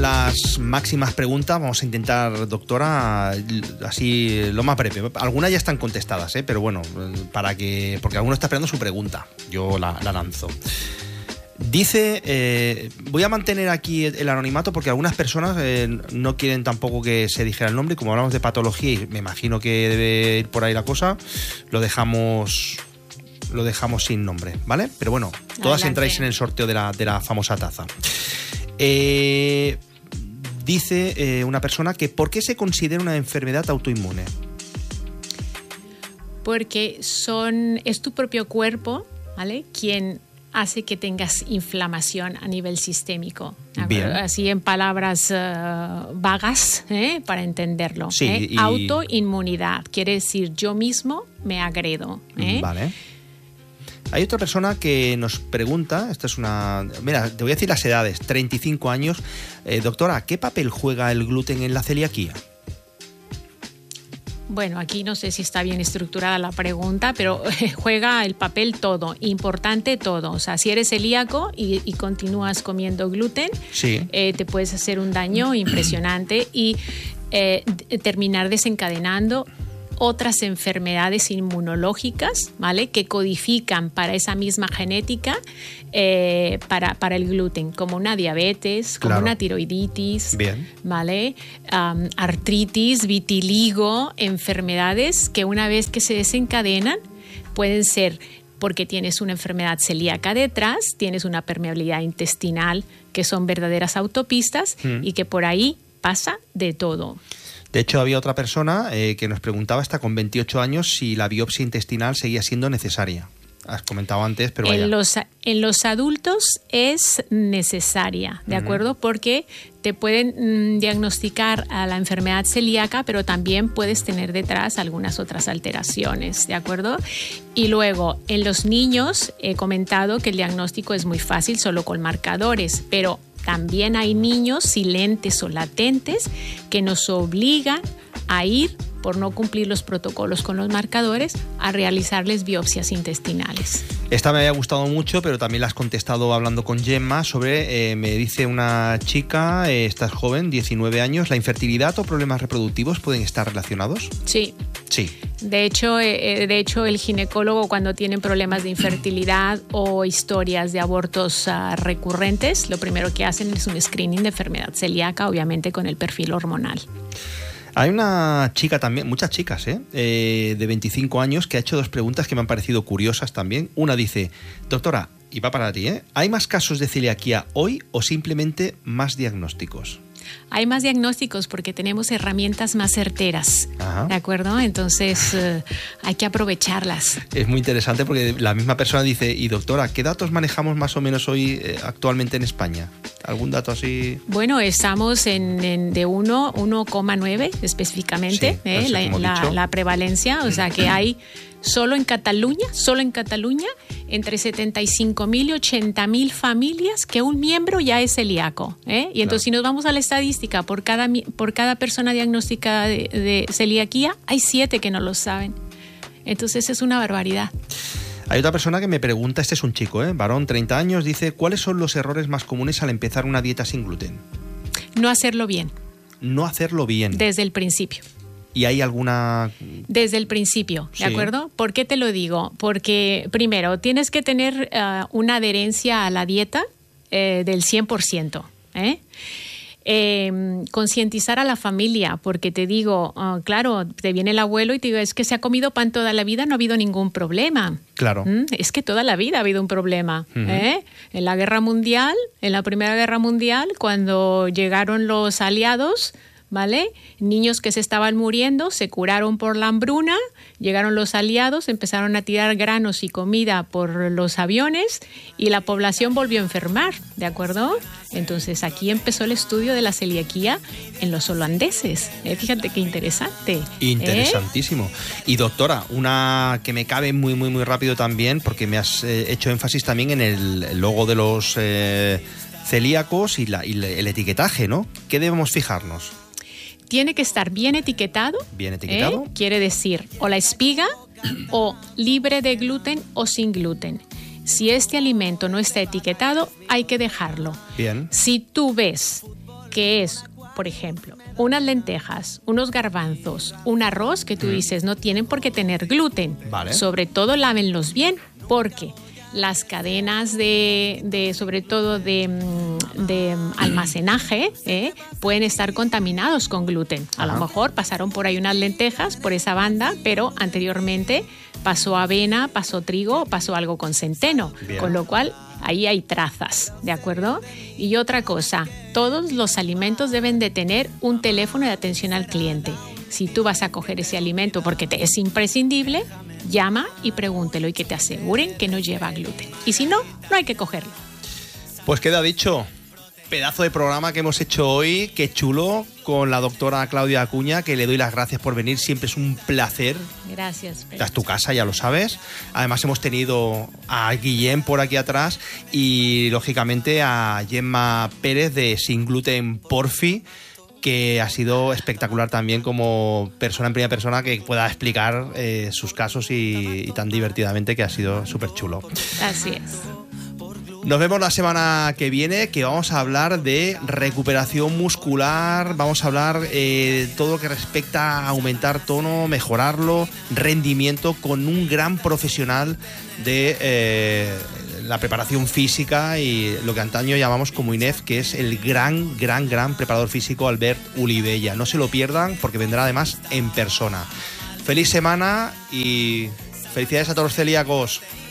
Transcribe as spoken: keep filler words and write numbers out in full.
las máximas preguntas. Vamos a intentar, doctora, así lo más breve. Algunas ya están contestadas, ¿eh? Pero bueno, para que porque alguno está esperando su pregunta. Yo la, la lanzo. Dice, eh, voy a mantener aquí el anonimato porque algunas personas eh, no quieren tampoco que se dijera el nombre. Y como hablamos de patología y me imagino que debe ir por ahí la cosa, lo dejamos lo dejamos sin nombre, ¿vale? Pero bueno, todas Adelante. Entráis en el sorteo de la, de la famosa taza. Eh, dice eh, una persona que ¿por qué se considera una enfermedad autoinmune? Porque son, es tu propio cuerpo, ¿vale?, quien hace que tengas inflamación a nivel sistémico. Bien. Así en palabras uh, vagas, ¿eh?, para entenderlo. Sí, ¿eh? y... Autoinmunidad quiere decir yo mismo me agredo. ¿eh? Vale. Hay otra persona que nos pregunta, esta es una... Mira, te voy a decir las edades, treinta y cinco años. Eh, doctora, ¿qué papel juega el gluten en la celiaquía? Bueno, aquí no sé si está bien estructurada la pregunta, pero juega el papel todo, importante todo. O sea, si eres celíaco y, y continúas comiendo gluten, sí. eh, te puedes hacer un daño impresionante y eh, terminar desencadenando otras enfermedades inmunológicas, ¿vale?, que codifican para esa misma genética eh, para, para el gluten, como una diabetes, como claro. una tiroiditis, Bien. ¿vale?, um, artritis, vitiligo, enfermedades que una vez que se desencadenan pueden ser porque tienes una enfermedad celíaca detrás, tienes una permeabilidad intestinal, que son verdaderas autopistas mm. y que por ahí pasa de todo. De hecho, había otra persona eh, que nos preguntaba hasta con veintiocho años si la biopsia intestinal seguía siendo necesaria. Has comentado antes, pero vaya. En los, en los adultos es necesaria, ¿de uh-huh. acuerdo? Porque te pueden mm, diagnosticar a la enfermedad celíaca, pero también puedes tener detrás algunas otras alteraciones, ¿de acuerdo? Y luego, en los niños he comentado que el diagnóstico es muy fácil, solo con marcadores, pero también hay niños silentes o latentes que nos obligan a ir, por no cumplir los protocolos con los marcadores, a realizarles biopsias intestinales. Esta me había gustado mucho, pero también la has contestado hablando con Gemma sobre, eh, me dice una chica, eh, estás joven, diecinueve años, ¿la infertilidad o problemas reproductivos pueden estar relacionados? Sí. Sí. De hecho, eh, de hecho, el ginecólogo cuando tienen problemas de infertilidad o historias de abortos uh, recurrentes, lo primero que hacen es un screening de enfermedad celíaca, obviamente con el perfil hormonal. Hay una chica también, muchas chicas, ¿eh? Eh, de veinticinco años, que ha hecho dos preguntas que me han parecido curiosas también. Una dice, doctora, y va para ti, ¿eh? ¿Hay más casos de celiaquía hoy o simplemente más diagnósticos? Hay más diagnósticos porque tenemos herramientas más certeras, Ajá. ¿de acuerdo? Entonces uh, hay que aprovecharlas. Es muy interesante porque la misma persona dice, y doctora, ¿qué datos manejamos más o menos hoy eh, actualmente en España? ¿Algún dato así? Bueno, estamos en, en de uno coma nueve específicamente, sí, ¿eh? la, la, la prevalencia, o sea que hay solo en Cataluña, solo en Cataluña, entre setenta y cinco mil y ochenta mil familias que un miembro ya es celíaco, ¿eh? Y entonces claro. si nos vamos a la estadística, por cada, por cada persona diagnosticada de, de celiaquía, hay siete que no lo saben. Entonces es una barbaridad. Hay otra persona que me pregunta, este es un chico, ¿eh? varón, treinta años, dice, ¿cuáles son los errores más comunes al empezar una dieta sin gluten? No hacerlo bien. No hacerlo bien. Desde el principio. ¿Y hay alguna...? Desde el principio, ¿de sí. acuerdo? ¿Por qué te lo digo? Porque, primero, tienes que tener uh, una adherencia a la dieta eh, del cien por ciento, ¿eh? Eh, concientizar a la familia, porque te digo, uh, claro, te viene el abuelo y te digo, es que se ha comido pan toda la vida, no ha habido ningún problema. Claro. ¿Mm? Es que toda la vida ha habido un problema. Uh-huh. ¿eh? En la Guerra Mundial, en la Primera Guerra Mundial, cuando llegaron los aliados, ¿vale? Niños que se estaban muriendo, se curaron por la hambruna, llegaron los aliados, empezaron a tirar granos y comida por los aviones y la población volvió a enfermar, ¿de acuerdo? Entonces aquí empezó el estudio de la celiaquía en los holandeses. ¿eh? Fíjate qué interesante. Interesantísimo. ¿eh? Y doctora, una que me cabe muy, muy, muy rápido también, porque me has eh, hecho énfasis también en el logo de los eh, celíacos y, la, y el etiquetaje, ¿no? ¿Qué debemos fijarnos? Tiene que estar bien etiquetado. Bien etiquetado. ¿eh? Quiere decir o la espiga o libre de gluten o sin gluten. Si este alimento no está etiquetado, hay que dejarlo. Bien. Si tú ves que es, por ejemplo, unas lentejas, unos garbanzos, un arroz que tú mm. dices no tienen por qué tener gluten. Vale. Sobre todo lávenlos bien, porque las cadenas de, de sobre todo de, de almacenaje, ¿eh? pueden estar contaminados con gluten. A Ajá. lo mejor pasaron por ahí unas lentejas por esa banda, pero anteriormente pasó avena, pasó trigo, pasó algo con centeno, Bien. Con lo cual ahí hay trazas, ¿de acuerdo? Y otra cosa, todos los alimentos deben de tener un teléfono de atención al cliente. Si tú vas a coger ese alimento porque te es imprescindible, llama y pregúntelo y que te aseguren que no lleva gluten. Y si no, no hay que cogerlo. Pues queda dicho. Pedazo de programa que hemos hecho hoy, qué chulo, con la doctora Claudia Acuña, que le doy las gracias por venir, siempre es un placer. Gracias. Esta es tu casa, ya lo sabes. Además hemos tenido a Guillem por aquí atrás y lógicamente a Gemma Pérez de Sin Gluten Porfi, que ha sido espectacular también como persona en primera persona que pueda explicar eh, sus casos y, y tan divertidamente, que ha sido súper chulo. Así es. Nos vemos la semana que viene, que vamos a hablar de recuperación muscular, vamos a hablar de eh, todo lo que respecta a aumentar tono, mejorarlo, rendimiento, con un gran profesional de eh, la preparación física y lo que antaño llamamos como I N E F, que es el gran, gran, gran preparador físico Albert Ulibella. No se lo pierdan porque vendrá además en persona. Feliz semana y felicidades a todos los celíacos.